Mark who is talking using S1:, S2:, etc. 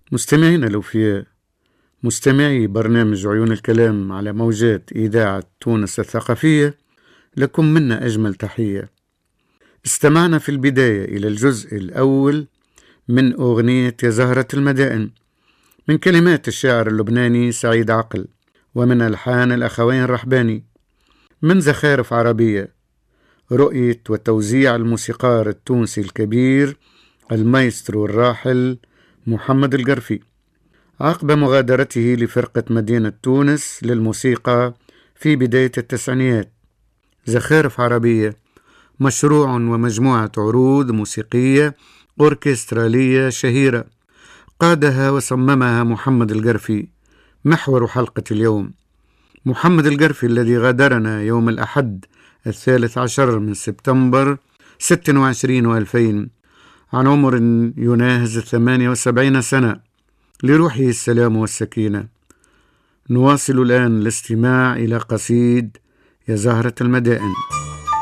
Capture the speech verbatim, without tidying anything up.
S1: مستمعينا الأوفياء، مستمعي برنامج عيون الكلام على موجات إذاعة تونس الثقافية، لكم منا أجمل تحية. استمعنا في البداية إلى الجزء الأول من أغنية يا زهرة المدائن من كلمات الشاعر اللبناني سعيد عقل، ومن ألحان الأخوين الرحباني. من زخارف عربية، رؤية وتوزيع الموسيقار التونسي الكبير المايسترو الراحل محمد القرفي عقب مغادرته لفرقة مدينة تونس للموسيقى في بداية التسعينيات. زخارف عربية مشروع ومجموعة عروض موسيقية أوركسترالية شهيرة قادها وصممها محمد القرفي. محور حلقة اليوم محمد القرفي الذي غادرنا يوم الأحد الثالث عشر من سبتمبر ستة وعشرين وألفين عن عمر يناهز الثمانية وسبعين سنة، لروحه السلام والسكينة. نواصل الآن الاستماع إلى قصيد يا زهرة المدائن.